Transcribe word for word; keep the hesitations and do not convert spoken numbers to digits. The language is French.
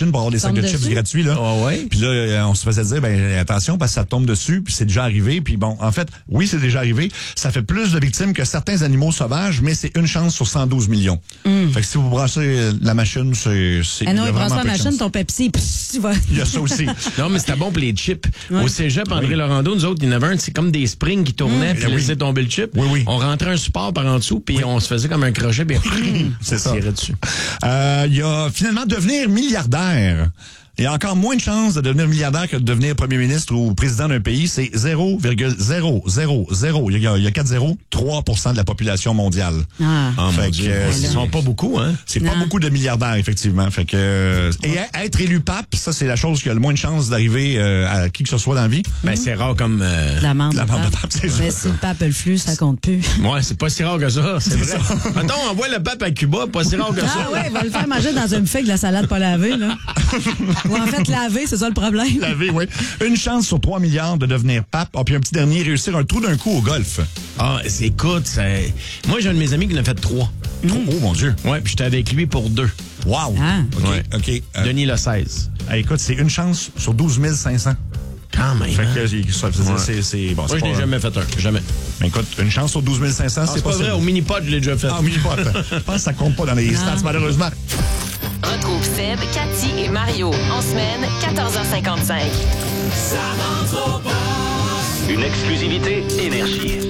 machine pour avoir des sacs de chips dessus? gratuits, là. Ah ouais? Puis là, on se faisait dire, ben attention, parce que ça tombe dessus, puis c'est déjà arrivé. Puis bon, en fait, oui, c'est déjà arrivé. Ça fait plus de victimes que certains animaux sauvages, mais c'est une chance sur cent douze millions. Mm. Fait que si vous brassez la machine, c'est... c'est Ah non, il y a il brasse vraiment la peu de machine, chance. ton Pepsi, pff, tu vas... Il y a ça aussi. Non, mais c'était bon pour les chips. Ouais. Au cégep, André Laurando, nous autres, il y en avait un, c'est comme des springs qui tournaient, Mmh. puis Oui. laissaient tomber le chip. Oui, oui. On rentrait un support par en dessous, puis on se faisait comme un crochet, puis C'est on ça. tirait dessus. Euh, il y a finalement devenir milliardaire. Il y a encore moins de chances de devenir milliardaire que de devenir premier ministre ou président d'un pays. C'est zéro virgule zéro zéro zéro. Il y a, il y a quatre zéro, trois pour cent de la population mondiale. Ah. Oh, Fait mon que, Dieu. euh, Ils sont pas beaucoup, hein? C'est pas Non. beaucoup de milliardaires, effectivement. Fait que euh, et être élu pape, ça, c'est la chose qui a le moins de chances d'arriver euh, à qui que ce soit dans la vie. Ben, c'est rare comme... euh, La menthe. La menthe de pape, c'est ça. Mais si le pape a le flux, ça compte plus. Ouais, c'est pas si rare que ça, c'est vrai. Mettons, on envoie le pape à Cuba, pas si rare que ça. Ah ouais, il va le faire manger dans une feuille de la salade pas lavée, là. Ou en fait, laver, c'est ça le problème. La vie, oui. Une chance sur trois milliards de devenir pape. Ah, puis un petit dernier, réussir un trou d'un coup au golf. Ah, c'est, écoute, c'est... Moi, j'ai un de mes amis qui en a fait trois. Oh, mon Dieu. Ouais, puis j'étais avec lui pour deux. Wow. Ah. OK, Ouais. OK. Euh, Denis le seize. ah, écoute, c'est une chance sur douze mille cinq cents. Quand même. Fait hein? que c'est- ça, c'est- Ouais. c'est... c'est- bon, Moi, c'est je n'ai pas- jamais fait un. Jamais. Mais écoute, une chance sur douze mille cinq cents, Ah, c'est, c'est pas vrai, ça. au mini-pod, je l'ai déjà fait. Ah, oui, pas. Je pense que ça compte pas dans les stats, malheureusement. Retrouve Seb, Cathy et Mario en semaine, quatorze heures cinquante-cinq. Une exclusivité Énergie.